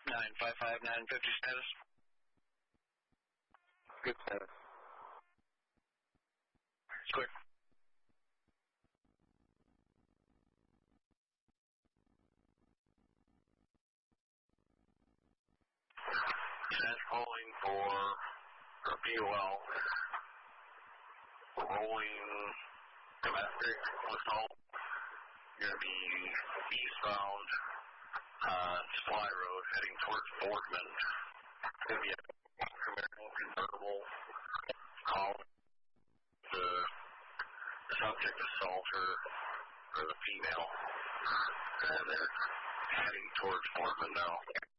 950 status. Good status. Clear. That's calling for a POL. Rolling domestic assault. Going to be eastbound Supply Road heading towards Boardman. Going to be a convertible calling the subject assaulter or the female. And they're heading towards Boardman now.